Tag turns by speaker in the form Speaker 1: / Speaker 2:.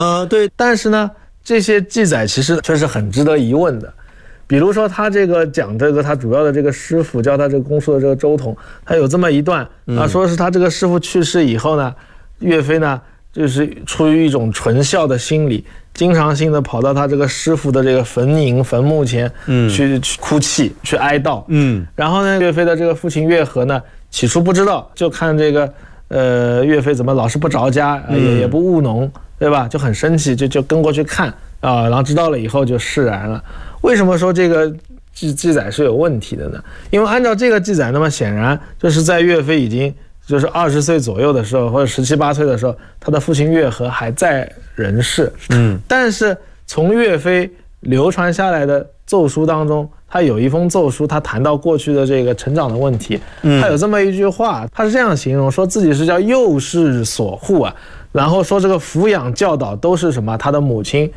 Speaker 1: 对。
Speaker 2: 但是呢，这些记载其实却是很值得疑问的。比如说他这个讲这个他主要的这个师傅教他这个攻术的这个周统，他有这么一段啊，说是他这个师傅去世以后呢，岳飞呢就是出于一种纯孝的心理，经常性的跑到他这个师傅的这个坟墓前，去哭泣，去哀悼，然后呢，岳飞的这个父亲岳和呢，起初不知道，就看这个岳飞怎么老是不着家，也不务农，对吧？就很生气，就跟过去看啊，然后知道了以后就释然了。为什么说这个记载是有问题的呢？因为按照这个记载，那么显然就是在岳飞已经就是20岁左右的时候，或者17、18岁的时候，他的父亲岳和还在人世。但是从岳飞流传下来的奏书当中，他有一封奏书，他谈到过去的这个成长的问题，他有这么一句话，他是这样形容，说自己是叫幼世所护啊，然后说这个抚养教导都是什么，他的母亲